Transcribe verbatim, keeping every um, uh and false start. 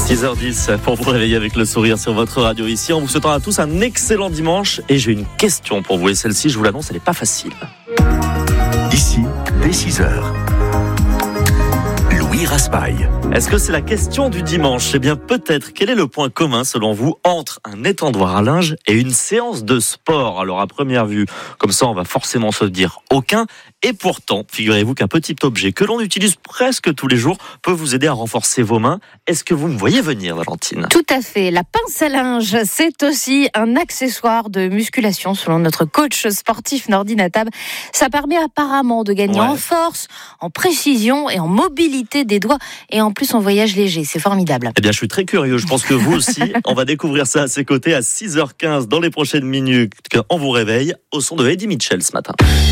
six heures dix pour vous réveiller avec le sourire sur votre radio ici. En vous souhaitant à tous un excellent dimanche. Et j'ai une question pour vous. Et celle-ci, je vous l'annonce, elle n'est pas facile. Ici, dès six heures. Louis Raspail. Est-ce que c'est la question du dimanche ? Eh bien, peut-être. Quel est le point commun, selon vous, entre un étendoir à linge et une séance de sport ? Alors, à première vue, comme ça, on va forcément se dire aucun. Et pourtant, figurez-vous qu'un petit objet que l'on utilise presque tous les jours peut vous aider à renforcer vos mains. Est-ce que vous me voyez venir, Valentine ? Tout à fait. La pince à linge, c'est aussi un accessoire de musculation, selon notre coach sportif Nordine Attab. Ça permet apparemment de gagner Ouais. en force, en précision et en mobilité des doigts. Et en plus, en voyage léger. C'est formidable. Eh bien, je suis très curieux. Je pense que vous aussi, on va découvrir ça à ses côtés à six heures quinze dans les prochaines minutes. On vous réveille au son de Eddie Mitchell ce matin.